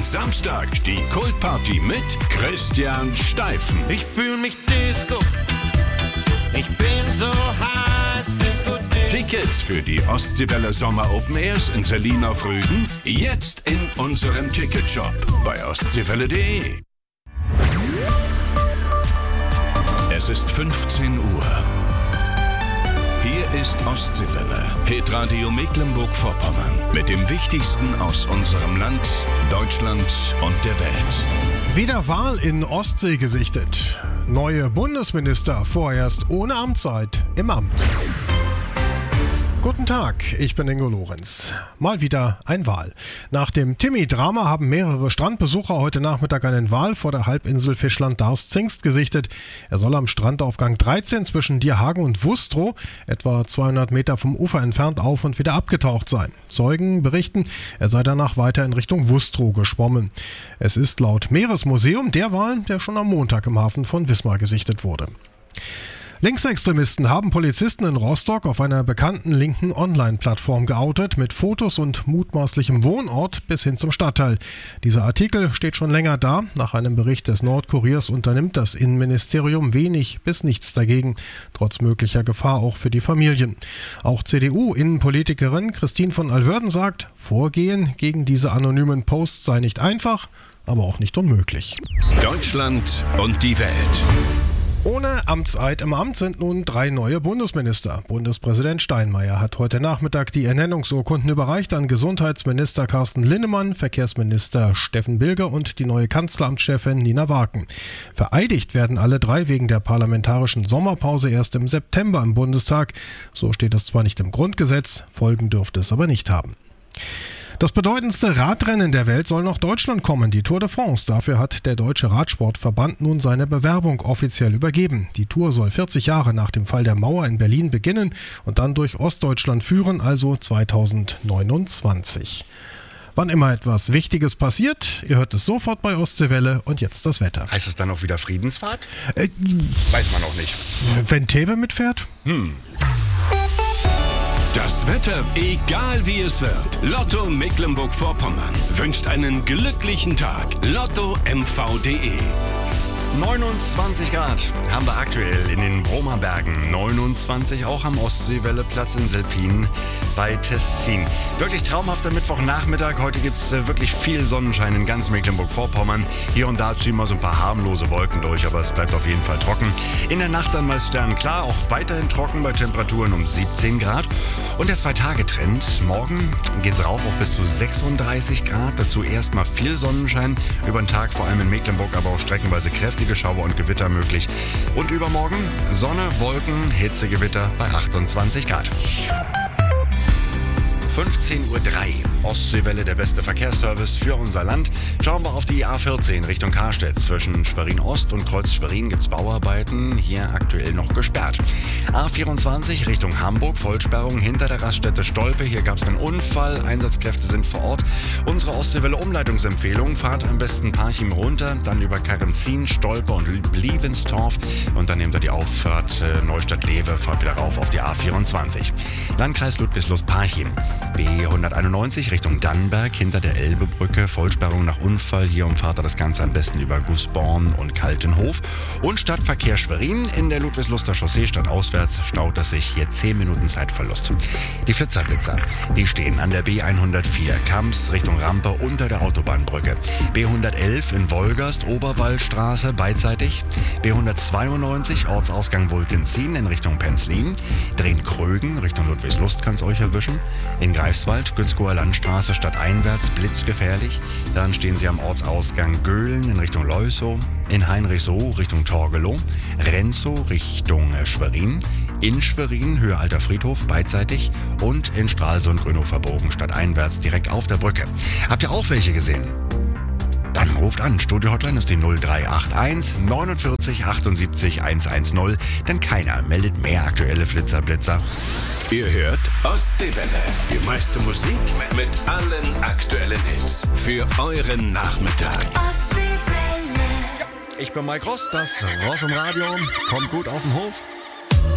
Und Samstag die Kultparty mit Christian Steifen. Ich fühl mich Disco. Ich bin so heiß, Disco. Tickets für die Ostseewelle Sommer Open Airs in Selin auf Rügen jetzt in unserem Ticketshop bei ostseewelle.de. Es ist 15 Uhr. Hier ist Ostseewelle, Hitradio Mecklenburg-Vorpommern mit dem Wichtigsten aus unserem Land, Deutschland und der Welt. Wieder Wahl in Ostsee gesichtet. Neue Bundesminister vorerst ohne Amtszeit im Amt. Guten Tag, ich bin Ingo Lorenz. Mal wieder ein Wal. Nach dem Timmy-Drama haben mehrere Strandbesucher heute Nachmittag einen Wal vor der Halbinsel Fischland-Darß-Zingst gesichtet. Er soll am Strandaufgang 13 zwischen Dierhagen und Wustrow, etwa 200 Meter vom Ufer entfernt, auf und wieder abgetaucht sein. Zeugen berichten, er sei danach weiter in Richtung Wustrow geschwommen. Es ist laut Meeresmuseum der Wal, der schon am Montag im Hafen von Wismar gesichtet wurde. Linksextremisten haben Polizisten in Rostock auf einer bekannten linken Online-Plattform geoutet, mit Fotos und mutmaßlichem Wohnort bis hin zum Stadtteil. Dieser Artikel steht schon länger da. Nach einem Bericht des Nordkuriers unternimmt das Innenministerium wenig bis nichts dagegen, trotz möglicher Gefahr auch für die Familien. Auch CDU-Innenpolitikerin Christine von Alwörden sagt, Vorgehen gegen diese anonymen Posts sei nicht einfach, aber auch nicht unmöglich. Deutschland und die Welt. Ohne Amtseid im Amt sind nun 3 neue Bundesminister. Bundespräsident Steinmeier hat heute Nachmittag die Ernennungsurkunden überreicht an Gesundheitsminister Carsten Linnemann, Verkehrsminister Steffen Bilger und die neue Kanzleramtschefin Nina Waken. Vereidigt werden alle 3 wegen der parlamentarischen Sommerpause erst im September im Bundestag. So steht es zwar nicht im Grundgesetz, Folgen dürfte es aber nicht haben. Das bedeutendste Radrennen der Welt soll nach Deutschland kommen, die Tour de France. Dafür hat der Deutsche Radsportverband nun seine Bewerbung offiziell übergeben. Die Tour soll 40 Jahre nach dem Fall der Mauer in Berlin beginnen und dann durch Ostdeutschland führen, also 2029. Wann immer etwas Wichtiges passiert, ihr hört es sofort bei Ostseewelle und jetzt das Wetter. Heißt es dann auch wieder Friedensfahrt? Weiß man noch nicht. Wenn Tewe mitfährt? Das Wetter, egal wie es wird. Lotto Mecklenburg-Vorpommern wünscht einen glücklichen Tag. LottoMV.de. 29 Grad haben wir aktuell in den Bromerbergen. 29 auch am Ostseewelleplatz in Selpin bei Tessin. Wirklich traumhafter Mittwochnachmittag. Heute gibt es wirklich viel Sonnenschein in ganz Mecklenburg-Vorpommern. Hier und da ziehen wir so ein paar harmlose Wolken durch, aber es bleibt auf jeden Fall trocken. In der Nacht dann meist sternklar, auch weiterhin trocken bei Temperaturen um 17 Grad. Und der 2-Tage-Trend. Morgen geht es rauf auf bis zu 36 Grad. Dazu erstmal viel Sonnenschein. Über den Tag vor allem in Mecklenburg, aber auch streckenweise kräftige Schauer und Gewitter möglich. Und übermorgen Sonne, Wolken, Hitzegewitter bei 28 Grad. 15:03 Uhr. Ostseewelle, der beste Verkehrsservice für unser Land. Schauen wir auf die A14 Richtung Karstedt. Zwischen Schwerin-Ost und Kreuz-Schwerin gibt es Bauarbeiten. Hier aktuell noch gesperrt. A24 Richtung Hamburg. Vollsperrung hinter der Raststätte Stolpe. Hier gab es einen Unfall. Einsatzkräfte sind vor Ort. Unsere Ostseewelle-Umleitungsempfehlung. Fahrt am besten Parchim runter, dann über Karrenzin, Stolpe und Lievenstorf. Und dann nehmt ihr die Auffahrt Neustadt-Lewe. Fahrt wieder rauf auf die A24. Landkreis Ludwigslust-Parchim. B191 Richtung Dannenberg hinter der Elbebrücke. Vollsperrung nach Unfall. Hier umfahrt ihr das Ganze am besten über Gußborn und Kaltenhof. Und Stadtverkehr Schwerin in der Ludwigsluster Chaussee stadtauswärts staut es sich hier 10 Minuten Zeitverlust. Die Flitzer, die stehen an der B104 Kamps Richtung Rampe unter der Autobahnbrücke. B111 in Wolgast, Oberwaldstraße beidseitig. B192 Ortsausgang Wulkenzin in Richtung Penzlin. Drehen Krögen Richtung Ludwigslust, kann es euch erwischen. In Greifswald, Günzgower Landstraße stadteinwärts, blitzgefährlich. Dann stehen sie am Ortsausgang Göhlen in Richtung Leusow, in Heinrichsow Richtung Torgelow, Renzow Richtung Schwerin, in Schwerin Höhe Alter Friedhof beidseitig und in Stralsund-Grünow verbogen stadteinwärts direkt auf der Brücke. Habt ihr auch welche gesehen? Dann ruft an. Studio-Hotline ist die 0381 49 78 110, denn keiner meldet mehr aktuelle Flitzer-Blitzer. Ihr hört Ostseewelle, die meiste Musik mit allen aktuellen Hits für euren Nachmittag. Ich bin Mike Ross, das Ross im Radio. Kommt gut auf den Hof.